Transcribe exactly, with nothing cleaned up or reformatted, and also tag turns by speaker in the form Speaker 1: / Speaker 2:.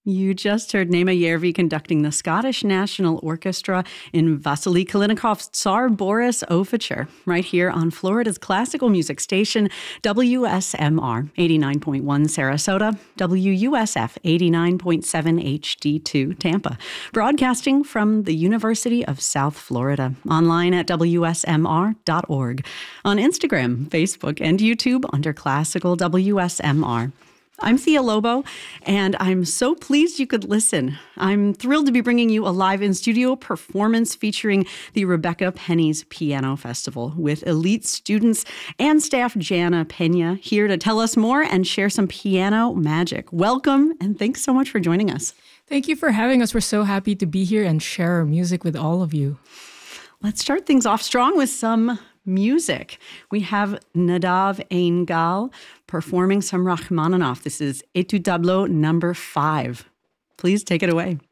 Speaker 1: You just heard Nema Järvi conducting the Scottish National Orchestra in Vasily Kalinikov's Tsar Boris Overture, right here on Florida's classical music station, W S M R eighty-nine point one Sarasota, W U S F eighty-nine point seven H D two Tampa, broadcasting from the University of South Florida, online at W S M R dot org, on Instagram, Facebook, and YouTube under Classical W S M R. I'm Thea Lobo, and I'm so pleased you could listen. I'm thrilled to be bringing you a live in-studio performance featuring the Rebecca Penny's Piano Festival with elite students and staff Jana Pena here to tell us more and share some piano magic. Welcome, and thanks so much for joining us.
Speaker 2: Thank you for having us. We're so happy to be here and share our music with all of you.
Speaker 1: Let's start things off strong with some music. We have Nadav Eingal performing some Rachmaninoff. This is Etude Tableau number five. Please take it away.